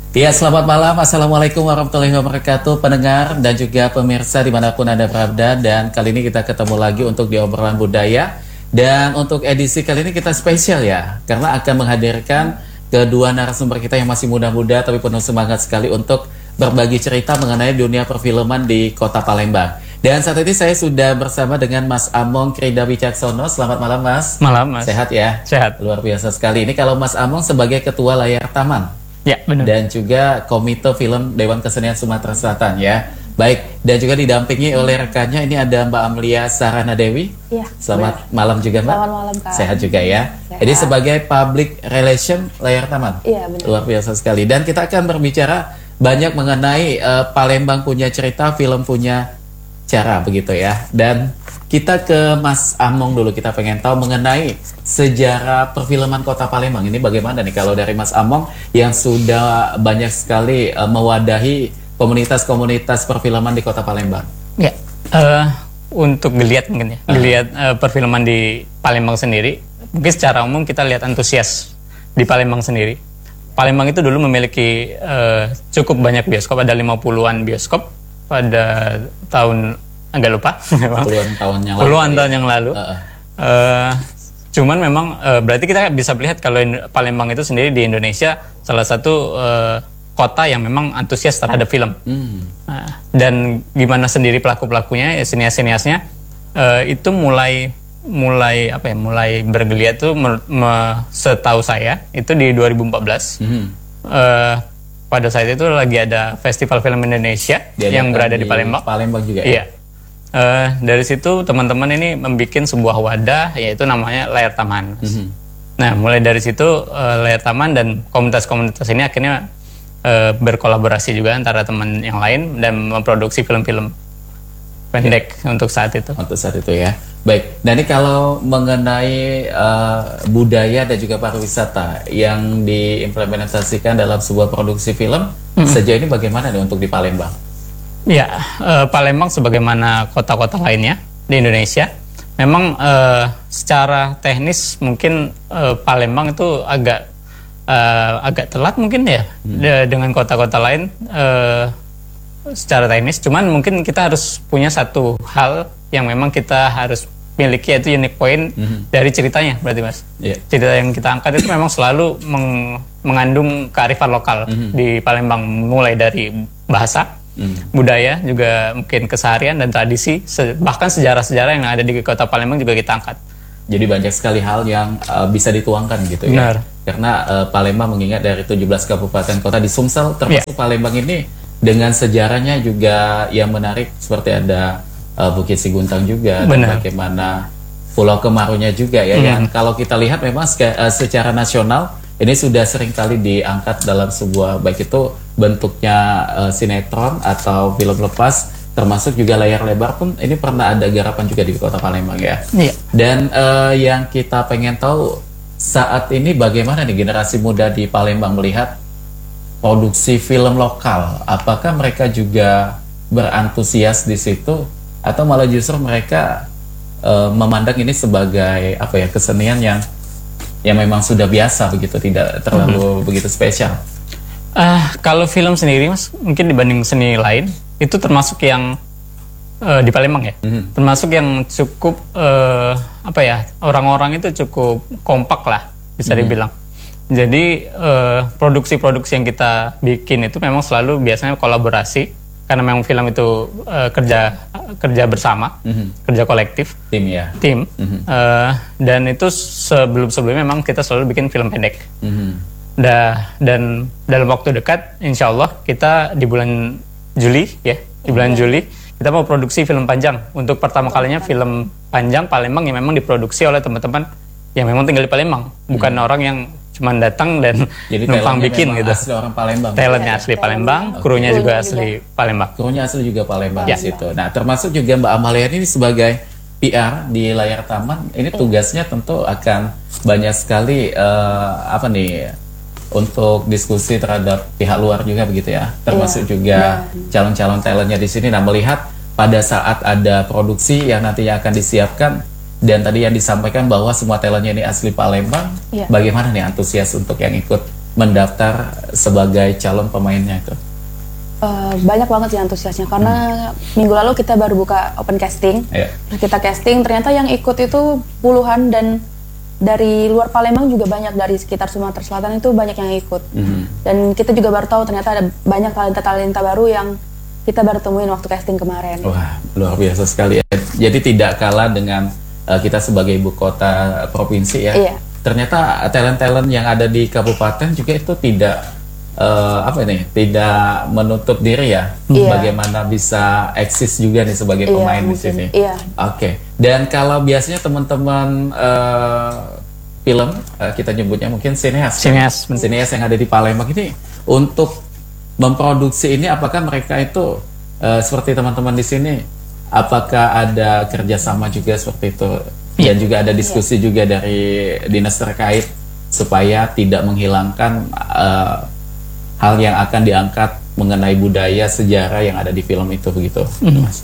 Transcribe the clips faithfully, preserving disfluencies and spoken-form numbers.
Ya, selamat malam. Assalamualaikum warahmatullahi wabarakatuh, pendengar dan juga pemirsa dimanapun Anda berada. Dan kali ini kita ketemu lagi untuk di obrolan budaya. Dan untuk edisi kali ini kita spesial ya, karena akan menghadirkan kedua narasumber kita yang masih muda-muda tapi penuh semangat sekali untuk berbagi cerita mengenai dunia perfilman di Kota Palembang. Dan saat ini saya sudah bersama dengan Mas Among Krida Wicaksono. Selamat malam, Mas. Malam, Mas. Sehat ya? Sehat. Luar biasa sekali. Ini kalau Mas Among sebagai Ketua Layar Taman. Ya, benar. Dan juga Komite Film Dewan Kesenian Sumatera Selatan ya. Baik, dan juga didampingi oleh rekannya ini ada Mbak Amelia Sarana Dewi. Iya. Selamat benar. malam juga, Mbak. Selamat malam, Kak. Sehat juga ya. Sehat. Jadi sebagai Public Relation Layar Taman. Iya, benar. Luar biasa sekali. Dan kita akan berbicara banyak mengenai uh, Palembang punya cerita, film punya cara begitu ya. Dan kita ke Mas Among dulu, kita pengen tahu mengenai sejarah perfilman Kota Palembang ini bagaimana nih kalau dari Mas Among yang sudah banyak sekali uh, mewadahi komunitas-komunitas perfilman di Kota Palembang. Ya, uh, untuk dilihat mungkin ya, dilihat uh, perfilman di Palembang sendiri, mungkin secara umum kita lihat antusias di Palembang sendiri. Palembang itu dulu memiliki uh, cukup banyak bioskop, ada lima puluhan bioskop pada tahun agak lupa puluhan tahun yang lalu. Puluhan tahun yang lalu. Uh, uh. Uh, cuman memang uh, berarti kita bisa melihat kalau Palembang itu sendiri di Indonesia salah satu uh, kota yang memang antusias terhadap film. Hmm. Nah, dan gimana sendiri pelaku-pelakunya, ya, senias-seniasnya uh, itu mulai mulai apa ya, mulai bergeliat tuh me, me, setahu saya itu di dua ribu empat belas. Hmm. Uh, pada saat itu lagi ada Festival Film Indonesia Dia yang berada di, di Palembang. Palembang juga. Iya. Uh, dari situ teman-teman ini membuat sebuah wadah yaitu namanya Layar Taman. Mm-hmm. Nah, mulai dari situ uh, Layar Taman dan komunitas-komunitas ini akhirnya uh, berkolaborasi juga antara teman yang lain dan memproduksi film-film pendek ya. Untuk saat itu. Untuk saat itu ya. Baik. Dan ini kalau mengenai uh, budaya dan juga pariwisata yang diimplementasikan dalam sebuah produksi film, mm-hmm. sejauh ini bagaimana nih untuk di Palembang? Ya, uh, Palembang sebagaimana kota-kota lainnya di Indonesia, memang uh, secara teknis mungkin uh, Palembang itu agak uh, agak telat mungkin ya hmm. de dengan kota-kota lain uh, secara teknis. Cuman mungkin kita harus punya satu hal yang memang kita harus miliki, yaitu unique point hmm. dari ceritanya, berarti Mas. Yeah. Cerita yang kita angkat itu memang selalu meng mengandung kearifan lokal hmm. di Palembang, mulai dari bahasa, Hmm. budaya, juga mungkin keseharian dan tradisi, se bahkan sejarah-sejarah yang ada di Kota Palembang juga kita angkat. Jadi banyak sekali hal yang uh, bisa dituangkan gitu. Benar. Ya. Karena uh, Palembang mengingat dari tujuh belas kabupaten kota di Sumsel, termasuk yeah. Palembang ini dengan sejarahnya juga yang menarik, seperti ada uh, Bukit Siguntang juga. Benar. Dan bagaimana Pulau Kemarunya juga ya. Hmm. Yang kalau kita lihat memang uh, secara nasional ini sudah sering kali diangkat dalam sebuah, baik itu bentuknya uh, sinetron atau film lepas, termasuk juga layar lebar pun ini pernah ada garapan juga di Kota Palembang ya. Iya. Dan uh, yang kita pengen tahu saat ini bagaimana nih generasi muda di Palembang melihat produksi film lokal? Apakah mereka juga berantusias di situ atau malah justru mereka uh, memandang ini sebagai apa ya, kesenian yang yang memang sudah biasa begitu, tidak terlalu mm-hmm. begitu spesial? Uh, kalau film sendiri Mas, mungkin dibanding seni lain itu termasuk yang uh, di Palembang ya, mm-hmm. termasuk yang cukup uh, apa ya, orang-orang itu cukup kompak lah bisa mm-hmm. dibilang. Jadi uh, produksi-produksi yang kita bikin itu memang selalu biasanya kolaborasi, karena memang film itu uh, kerja kerja bersama, mm-hmm. kerja kolektif, tim ya, tim, mm-hmm. uh, dan itu sebelum sebelumnya memang kita selalu bikin film pendek. Mm-hmm. Da, dan dalam waktu dekat, insya Allah kita di bulan Juli ya, di bulan mm-hmm. Juli kita mau produksi film panjang untuk pertama kalinya, film panjang Palembang yang memang diproduksi oleh teman-teman yang memang tinggal di Palembang, bukan mm-hmm. orang yang cuma datang dan jadi numpang bikin gitu. Asli orang Palembang. Talentnya asli Palembang, okay. krunya juga asli Palembang. Krunya asli juga Palembang ya. Di situ. Nah, termasuk juga Mbak Amalia ini sebagai P R di Layar Taman, ini tugasnya tentu akan banyak sekali uh, apa nih, untuk diskusi terhadap pihak luar juga begitu ya. Termasuk yeah. juga calon-calon talentnya di sini. Nah, melihat pada saat ada produksi yang nantinya akan disiapkan, dan tadi yang disampaikan bahwa semua talentnya ini asli Palembang, yeah. bagaimana nih antusias untuk yang ikut mendaftar sebagai calon pemainnya itu? Uh, banyak banget sih antusiasnya karena hmm. minggu lalu kita baru buka open casting. Yeah. Nah, kita casting ternyata yang ikut itu puluhan dan dari luar Palembang juga banyak, dari sekitar Sumatera Selatan itu banyak yang ikut. Hmm. Dan kita juga baru tahu ternyata ada banyak talenta-talenta baru yang kita baru temuin waktu casting kemarin. Wah, luar biasa sekali ya. Jadi tidak kalah dengan uh, kita sebagai ibu kota provinsi ya. Yeah. Ternyata talent-talent yang ada di kabupaten juga itu tidak Uh, apa nih, tidak menutup diri ya, yeah. bagaimana bisa eksis juga nih sebagai pemain yeah, di sini. Yeah. Oke. Okay. Dan kalau biasanya teman-teman uh, film uh, kita nyebutnya mungkin sineas, sineas, kan? sineas yang ada di Palembang ini untuk memproduksi ini, apakah mereka itu uh, seperti teman-teman di sini? Apakah ada kerjasama juga seperti itu? Yeah. Dan juga ada diskusi yeah. juga dari dinas terkait supaya tidak menghilangkan uh, hal yang akan diangkat mengenai budaya sejarah yang ada di film itu, begitu, mm. Mas?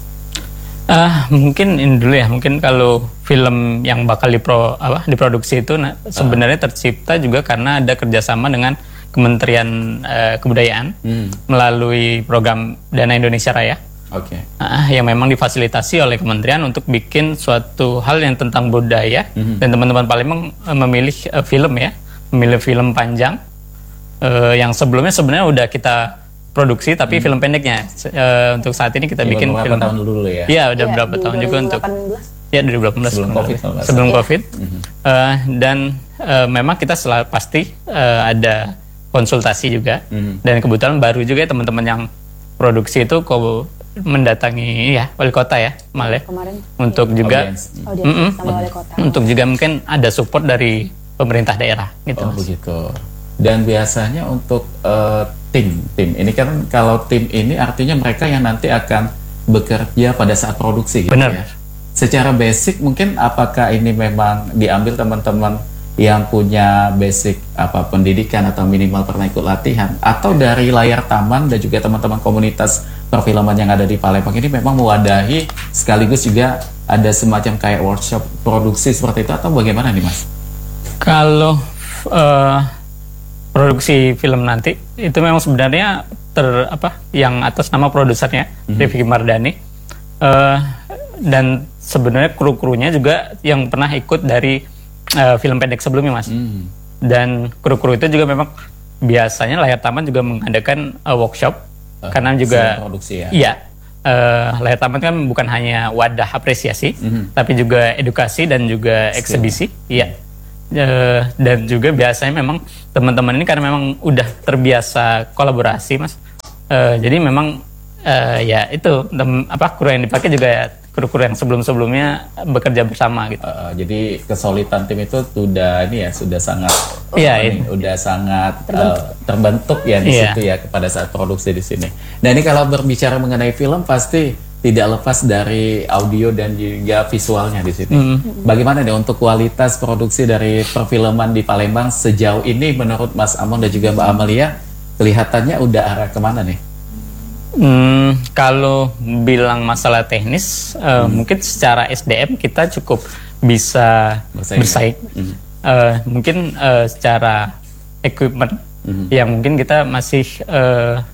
Uh, mungkin ini dulu ya, mungkin kalau film yang bakal dipro, apa, diproduksi itu nah, sebenarnya tercipta juga karena ada kerjasama dengan Kementerian uh, Kebudayaan mm. melalui program Dana Indonesia Raya. Oke. Okay. Uh, yang memang difasilitasi oleh kementerian untuk bikin suatu hal yang tentang budaya, mm-hmm. dan teman-teman Palembang uh, memilih uh, film ya, memilih film panjang. Uh, yang sebelumnya sebenarnya udah kita produksi tapi hmm. film pendeknya uh, untuk saat ini kita ya, bikin film tahun dulu ya. Iya, udah ya, berapa tahun juga untuk ya dua ribu delapan belas sebelum Covid. Sebelum ya. Covid. Hmm. Uh, dan uh, memang kita selalu pasti uh, ada konsultasi juga. Hmm. Dan kebetulan baru juga ya, teman-teman yang produksi itu kok mendatangi ya wali kota ya, Mal ya. Kemarin untuk ya. juga Audience. Audience sama wali kota. Untuk juga mungkin ada support dari pemerintah daerah gitu. Oh, begitu. Dan biasanya untuk uh, tim, tim ini kan kalau tim ini artinya mereka yang nanti akan bekerja pada saat produksi, gitu. Benar. Ya. Secara basic mungkin apakah ini memang diambil teman-teman yang punya basic apa pendidikan atau minimal pernah ikut latihan, atau dari layar taman dan juga teman-teman komunitas perfilman yang ada di Palembang ini memang mewadahi sekaligus juga ada semacam kayak workshop produksi seperti itu, atau bagaimana nih, Mas? Kalau uh, produksi film nanti itu memang sebenarnya ter apa yang atas nama produsernya mm-hmm. Rifki Mardani, uh, dan sebenarnya kru-krunya juga yang pernah ikut dari uh, film pendek sebelumnya, Mas. Mm. Dan kru-kru itu juga memang biasanya layar taman juga mengadakan uh, workshop uh, karena juga produksi ya. Iya. Uh, layar taman kan bukan hanya wadah apresiasi, mm-hmm. tapi juga edukasi dan juga eksibisi. Iya. Uh, dan juga biasanya memang teman-teman ini karena memang udah terbiasa kolaborasi, Mas. Uh, jadi memang uh, ya itu tem, apa kru yang dipakai juga ya kru-kru yang sebelum-sebelumnya bekerja bersama gitu. Uh, jadi kesulitan tim itu sudah ini ya sudah sangat oh, iya, ini udah sangat terbentuk, uh, terbentuk ya di iya. situ ya pada saat produksi di sini. Nah, ini kalau berbicara mengenai film pasti tidak lepas dari audio dan juga visualnya di sini. Mm. Bagaimana nih untuk kualitas produksi dari perfilman di Palembang sejauh ini menurut Mas Amon dan juga Mbak Amalia, kelihatannya udah arah kemana nih? Hmm, kalau bilang masalah teknis, uh, hmm. mungkin secara S D M kita cukup bisa bersaing. bersaing. Hmm. Uh, mungkin uh, secara equipment hmm. yang mungkin kita masih uh,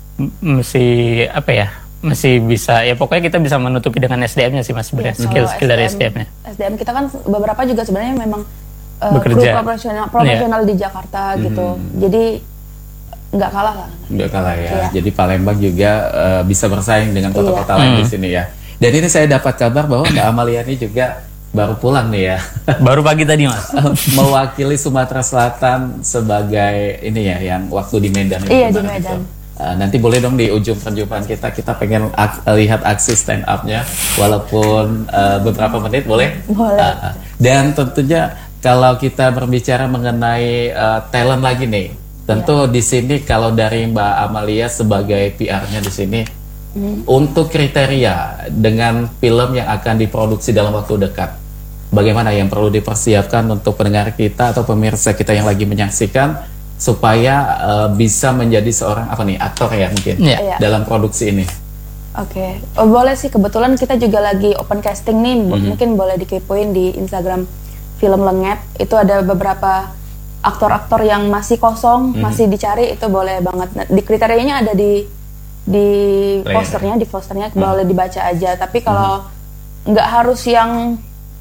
masih apa ya? masih bisa ya pokoknya kita bisa menutupi dengan S D M-nya sih, Mas, sebenarnya ya, skill-skill dari S D M-nya. S D M kita kan beberapa juga sebenarnya memang uh, bekerja profesional profesional yeah. di Jakarta hmm. gitu. Jadi nggak kalah lah. Nggak kalah ya. Yeah. Jadi Palembang juga uh, bisa bersaing dengan kota-kota yeah. lain hmm. di sini ya. Dan ini saya dapat kabar bahwa Mbak Amalia ini juga baru pulang nih ya. Baru pagi tadi, Mas. Mewakili Sumatera Selatan sebagai ini ya yang waktu di Medan. Iya, di Medan. Itu. Uh, nanti boleh dong di ujung perjumpaan kita kita pengen ak lihat aksi stand up-nya walaupun uh, beberapa menit, boleh? Boleh. Uh, dan tentunya kalau kita berbicara mengenai uh, talent lagi nih, tentu yeah. di sini kalau dari Mbak Amalia sebagai P R-nya di sini mm. untuk kriteria dengan film yang akan diproduksi dalam waktu dekat, bagaimana yang perlu dipersiapkan untuk pendengar kita atau pemirsa kita yang lagi menyaksikan supaya uh, bisa menjadi seorang apa nih aktor ya mungkin yeah. dalam produksi ini. Oke, okay. oh, boleh sih, kebetulan kita juga lagi open casting nih, mm-hmm. mungkin boleh dikepoin di Instagram Film Lenget. Itu ada beberapa aktor-aktor yang masih kosong, mm-hmm. masih dicari itu boleh banget. Di kriterianya ada di di Player. posternya, di posternya mm-hmm. boleh dibaca aja. Tapi kalau nggak mm-hmm. harus yang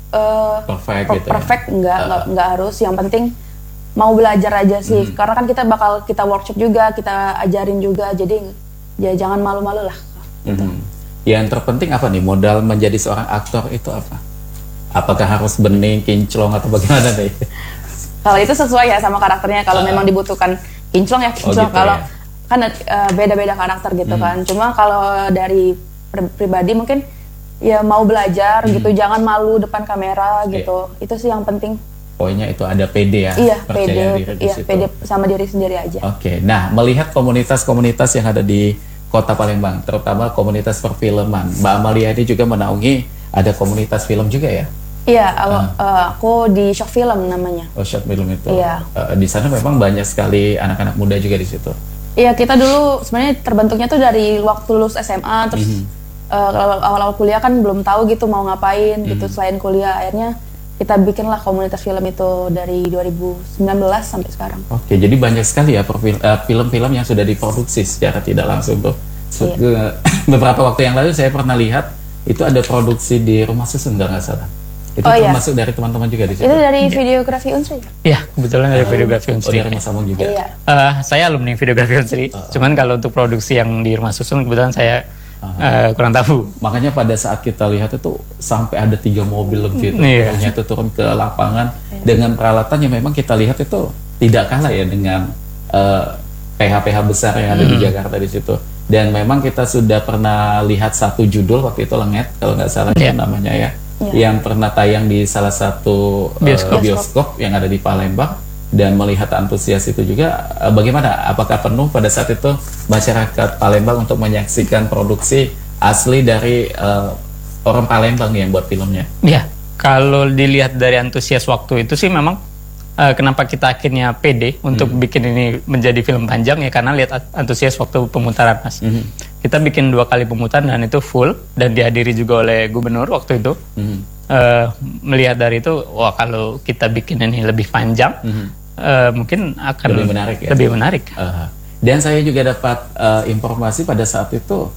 uh, perfect, per- gitu perfect ya? nggak nggak uh. nggak harus. Yang penting mau belajar aja sih. Mm-hmm. Karena kan kita bakal kita workshop juga, kita ajarin juga. Jadi ya jangan malu-malu lah. Mm-hmm. Yang terpenting apa nih, modal menjadi seorang aktor itu apa? Apakah harus bening, kinclong atau bagaimana nih? Kalau itu sesuai ya sama karakternya. Kalau uh. memang dibutuhkan kinclong ya kinclong. Oh, gitu, kalau ya? Kan uh, beda-beda karakter gitu hmm. kan. Cuma kalau dari pri- pribadi mungkin ya mau belajar hmm. gitu, jangan malu depan kamera gitu. Yeah. Itu sih yang penting. Poinnya itu ada pede ya. Iya, percaya pede. Diri Iya, pede sama diri sendiri aja. Oke. Okay. Nah, melihat komunitas-komunitas yang ada di Kota Palembang, terutama komunitas perfilman, Mbak Amalia ini juga menaungi ada komunitas film juga ya? Iya, uh. uh, aku di Short Film namanya. Oh, Short Film itu. Iya. Uh, di sana memang banyak sekali anak-anak muda juga di situ. Iya, kita dulu sebenarnya terbentuknya tuh dari waktu lulus S M A, terus mm-hmm. uh, awal-awal kuliah kan belum tahu gitu mau ngapain mm-hmm. gitu selain kuliah. Akhirnya kita bikinlah komunitas film itu dari dua ribu sembilan belas sampai sekarang. Oke, jadi banyak sekali ya perfil, uh, film-film yang sudah diproduksi secara tidak langsung tuh. So, iya. Beberapa waktu yang lalu saya pernah lihat itu ada produksi di Rumah Susun nggak salah. Itu oh, termasuk iya. dari teman-teman juga di situ. Itu dari videografi Unsri. Iya, kebetulan dari oh, videografi Unsri. Oh, dari Mas Amung juga. Iya. Uh, saya alumni videografi Unsri. Uh, Cuman kalau untuk produksi yang di Rumah Susun kebetulan saya uh, uh, kurang tahu. Makanya pada saat kita lihat itu sampai ada tiga mobil lebih itu, iya. itu turun ke lapangan iya. dengan peralatan yang memang kita lihat itu tidak kalah ya dengan uh, P H P H besar yang ada hmm. di Jakarta di situ. Dan memang kita sudah pernah lihat satu judul waktu itu Lenget kalau nggak salah yeah. namanya ya. Yeah. Yang pernah tayang di salah satu bioskop. Uh, bioskop yang ada di Palembang, dan melihat antusias itu juga uh, bagaimana, apakah penuh pada saat itu masyarakat Palembang untuk menyaksikan produksi asli dari uh, orang Palembang yang buat filmnya? Ya, kalau dilihat dari antusias waktu itu sih memang uh, kenapa kita akhirnya pede untuk hmm. bikin ini menjadi film panjang ya karena lihat antusias waktu pemutaran, Mas. Hmm. Kita bikin dua kali pemutaran dan itu full dan dihadiri juga oleh gubernur waktu itu. Mm-hmm. uh, melihat dari itu, wah kalau kita bikin ini lebih panjang, mm-hmm. uh, mungkin akan lebih menarik. Ya? Lebih menarik. Uh, dan saya juga dapat uh, informasi pada saat itu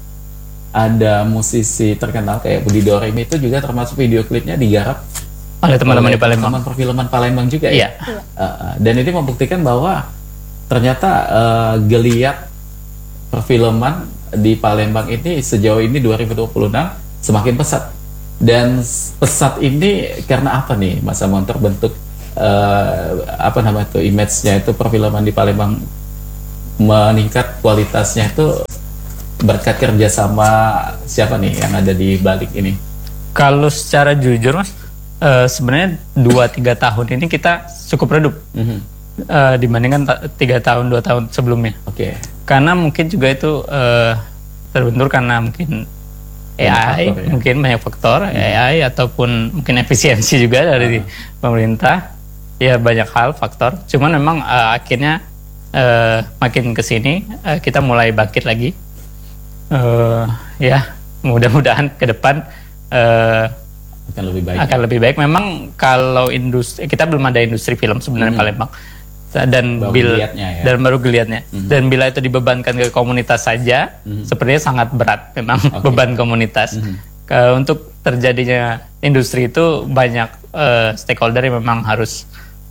ada musisi terkenal kayak Budi Doremi itu juga termasuk video klipnya digarap oleh teman-teman di Palembang. Teman perfilman Palembang juga iya. ya. Uh, dan ini membuktikan bahwa ternyata uh, geliat perfilman di Palembang ini sejauh ini dua ribu dua puluh enam semakin pesat. Dan pesat ini karena apa nih Mas Amon terbentuk uh, apa namanya itu image-nya itu perfilman di Palembang meningkat kualitasnya itu berkat kerjasama siapa nih yang ada di balik ini? Kalau secara jujur Mas, uh, sebenarnya dua tiga tahun ini kita cukup redup. Mm-hmm. Uh, dibandingkan tiga tahun dua tahun sebelumnya. Oke. Okay. Karena mungkin juga itu uh, terbentur karena mungkin A I, faktor, ya? mungkin banyak faktor hmm. A I ataupun mungkin efisiensi juga dari uh. pemerintah. Ya banyak hal faktor. Cuman memang uh, akhirnya uh, makin kesini uh, kita mulai bangkit lagi. Uh, ya mudah-mudahan ke depan. Uh, akan lebih baik. Akan ya? lebih baik. Memang kalau industri kita belum ada industri film sebenarnya hmm. Palembang. Dan baru bil ya? dan baru geliatnya mm-hmm. dan bila itu dibebankan ke komunitas saja mm-hmm. sepertinya sangat berat memang okay. beban komunitas mm-hmm. ke, untuk terjadinya industri itu banyak uh, stakeholder yang memang harus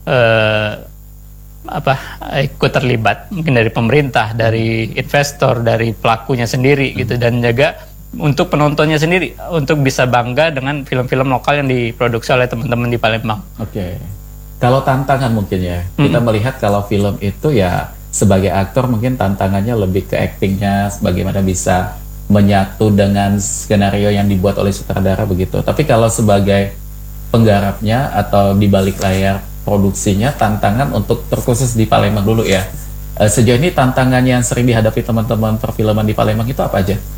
uh, apa ikut terlibat mungkin dari pemerintah, dari investor, dari pelakunya sendiri mm-hmm. gitu, dan juga untuk penontonnya sendiri untuk bisa bangga dengan film-film lokal yang diproduksi oleh teman-teman di Palembang. Oke. Okay. Kalau tantangan mungkin ya, hmm. kita melihat kalau film itu ya sebagai aktor mungkin tantangannya lebih ke actingnya, bagaimana bisa menyatu dengan skenario yang dibuat oleh sutradara begitu. Tapi kalau sebagai penggarapnya atau di balik layar produksinya, tantangan untuk terkhusus di Palembang dulu ya. E, sejauh ini tantangan yang sering dihadapi teman-teman perfilman di Palembang itu apa aja?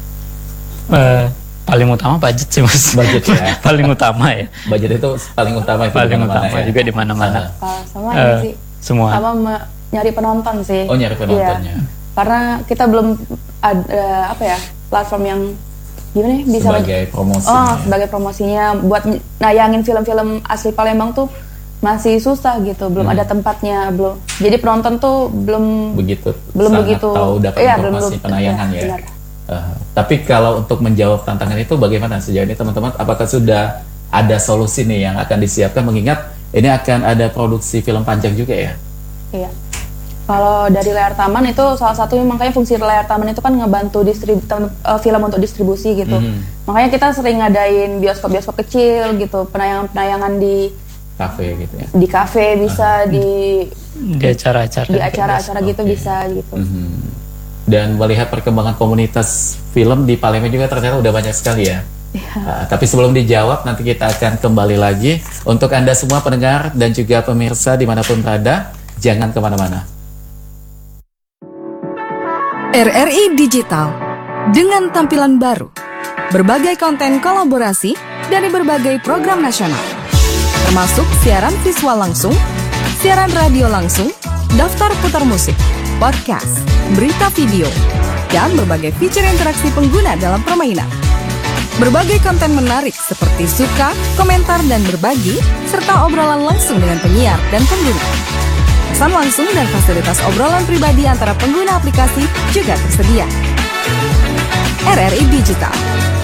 Uh. Paling utama budget sih Mas. Budget ya. Paling utama ya. Budget itu paling utama itu paling utama ya? juga di mana-mana. Uh, sama uh, ini sih. Semua. Sama me- nyari penonton sih. Oh nyari penontonnya. Iya. Karena kita belum ada apa ya platform yang gimana ya bisa sebagai promosi. Oh sebagai promosinya buat nayangin film-film asli Palembang tuh masih susah gitu, belum hmm. ada tempatnya, belum. Jadi penonton tuh belum begitu, belum begitu tahu dapat ya, informasi belum, penayangan ya. ya. Uh, tapi kalau untuk menjawab tantangan itu bagaimana sejauh ini teman-teman? Apakah sudah ada solusi nih yang akan disiapkan? Mengingat ini akan ada produksi film panjang juga ya. Iya. Kalau dari layar taman itu salah satu makanya fungsi layar taman itu kan ngebantu distribu uh, film untuk distribusi gitu. Mm. Makanya kita sering ngadain bioskop-bioskop kecil gitu, penayangan-penayangan di kafe gitu ya. Di kafe bisa, uh. di di acara-acara di acara-acara gitu okay. bisa gitu. Mm-hmm. Dan melihat perkembangan komunitas film di Palembang juga ternyata udah banyak sekali ya. Ya. Uh, tapi sebelum dijawab nanti kita akan kembali lagi. Untuk Anda semua pendengar dan juga pemirsa dimanapun berada, jangan kemana-mana. R R I Digital dengan tampilan baru, berbagai konten kolaborasi dari berbagai program nasional, termasuk siaran visual langsung, siaran radio langsung, daftar putar musik, podcast, berita video, dan berbagai fitur interaksi pengguna dalam permainan. Berbagai konten menarik seperti suka, komentar, dan berbagi, serta obrolan langsung dengan penyiar dan pengguna. Pesan langsung dan fasilitas obrolan pribadi antara pengguna aplikasi juga tersedia. R R I Digital.